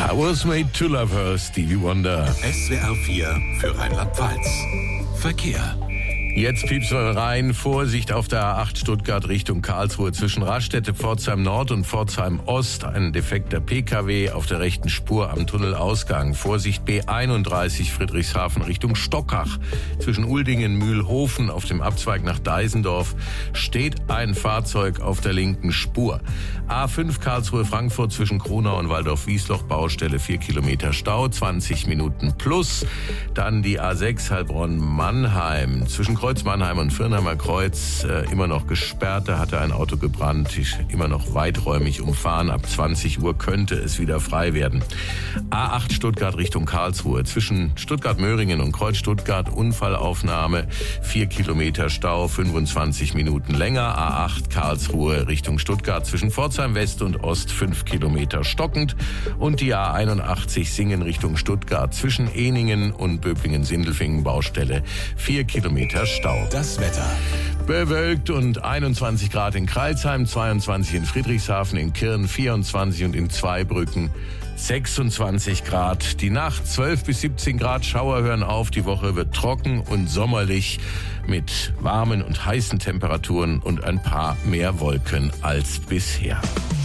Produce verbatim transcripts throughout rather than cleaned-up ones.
I was made to love her, Stevie Wonder. S W R vier für Rheinland-Pfalz. Verkehr. Jetzt piepst man rein. Vorsicht auf der A acht Stuttgart Richtung Karlsruhe zwischen Raststätte Pforzheim Nord und Pforzheim Ost. Ein defekter P K W auf der rechten Spur am Tunnelausgang. Vorsicht B einunddreißig Friedrichshafen Richtung Stockach. Zwischen Uldingen Mühlhofen auf dem Abzweig nach Deisendorf steht ein Fahrzeug auf der linken Spur. A fünf Karlsruhe Frankfurt zwischen Kronau und Waldorf-Wiesloch Baustelle vier Kilometer Stau, zwanzig Minuten plus. Dann die A sechs Heilbronn Mannheim zwischen Kreuz Mannheim und Firnheimer Kreuz äh, immer noch gesperrt. Da hatte ein Auto gebrannt, ist immer noch weiträumig umfahren. Ab zwanzig Uhr könnte es wieder frei werden. A acht Stuttgart Richtung Karlsruhe. Zwischen Stuttgart-Möhringen und Kreuz Stuttgart Unfallaufnahme. vier Kilometer Stau, fünfundzwanzig Minuten länger. A acht Karlsruhe Richtung Stuttgart. Zwischen Pforzheim West und Ost fünf Kilometer stockend. Und die A einundachtzig Singen Richtung Stuttgart. Zwischen Ehningen und Böblingen-Sindelfingen Baustelle. vier Kilometer Stau. Das Wetter. Bewölkt und einundzwanzig Grad in Crailsheim, zweiundzwanzig in Friedrichshafen, in Kirn vierundzwanzig und in Zweibrücken sechsundzwanzig Grad. Die Nacht zwölf bis siebzehn Grad, Schauer hören auf. Die Woche wird trocken und sommerlich mit warmen und heißen Temperaturen und ein paar mehr Wolken als bisher.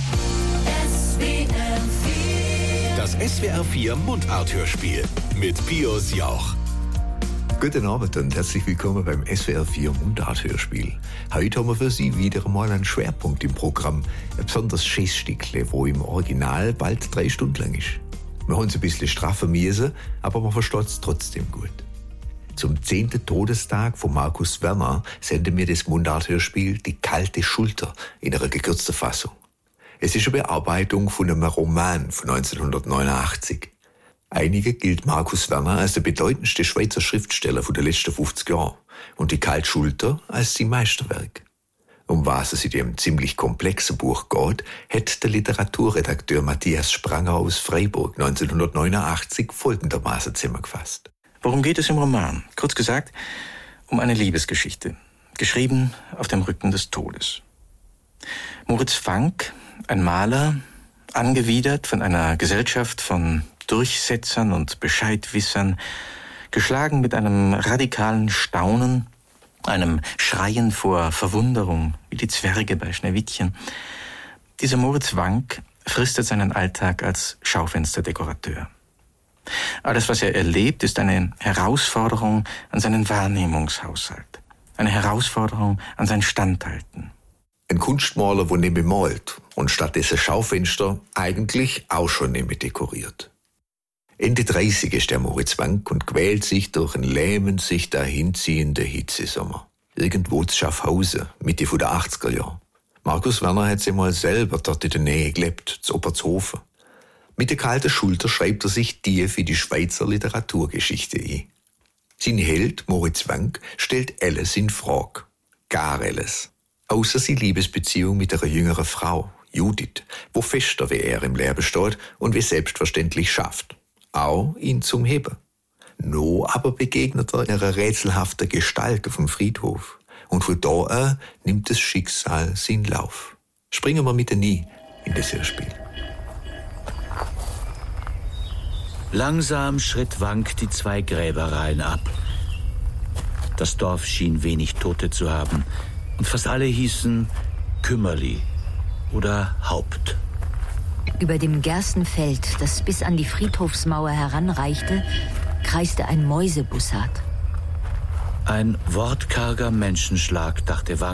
Das S W R vier Mundart-Hörspiel mit Pius Jauch. Guten Abend und herzlich willkommen beim S W R vier Mundart-Hörspiel. Heute haben wir für Sie wieder einmal einen Schwerpunkt im Programm. Ein besonders schönes Stückle, wo im Original bald drei Stunden lang ist. Wir haben es ein bisschen straffen müssen, aber man versteht es trotzdem gut. Zum zehnten Todestag von Markus Werner senden wir das Mundart-Hörspiel Die kalte Schulter in einer gekürzten Fassung. Es ist eine Bearbeitung von einem Roman von neunzehnhundertneunundachtzig. Einige gilt Markus Werner als der bedeutendste Schweizer Schriftsteller von den letzten fünfzig Jahren und die kalte Schulter als sein Meisterwerk. Um was es in dem ziemlich komplexen Buch geht, hat der Literaturredakteur Matthias Spranger aus Freiburg neunzehnhundertneunundachtzig folgendermaßen zusammengefasst. Worum geht es im Roman? Kurz gesagt, um eine Liebesgeschichte, geschrieben auf dem Rücken des Todes. Moritz Fank, ein Maler, angewidert von einer Gesellschaft von Durchsetzern und Bescheidwissern, geschlagen mit einem radikalen Staunen, einem Schreien vor Verwunderung, wie die Zwerge bei Schneewittchen. Dieser Moritz Wank fristet seinen Alltag als Schaufensterdekorateur. Alles, was er erlebt, ist eine Herausforderung an seinen Wahrnehmungshaushalt, eine Herausforderung an sein Standhalten. Ein Kunstmaler, der nicht bemalt und stattdessen Schaufenster eigentlich auch schon nicht mehr dekoriert. Ende dreißig ist der Moritz Wank und quält sich durch einen lähmend sich dahinziehenden Hitzesommer. Irgendwo zu Schaffhausen, Mitte der achtziger Jahre. Markus Werner hat sich mal selber dort in der Nähe gelebt, zu Obertshofen. Mit der kalten Schulter schreibt er sich tief in die Schweizer Literaturgeschichte ein. Sein Held, Moritz Wank, stellt alles in Frage. Gar alles. Außer seine Liebesbeziehung mit einer jüngeren Frau, Judith, wo fester wie er im Leben steht und wie selbstverständlich schafft. Auch ihn zum Heben. No aber begegnet er einer rätselhaften Gestalt auf dem Friedhof. Und von da an nimmt das Schicksal seinen Lauf. Springen wir mit nie in das Hörspiel. Langsam schritt Wank die zwei Gräbereien ab. Das Dorf schien wenig Tote zu haben und fast alle hießen Kümmerli oder Haupt. Über dem Gerstenfeld, das bis an die Friedhofsmauer heranreichte, kreiste ein Mäusebussard. Ein wortkarger Menschenschlag, dachte Wank.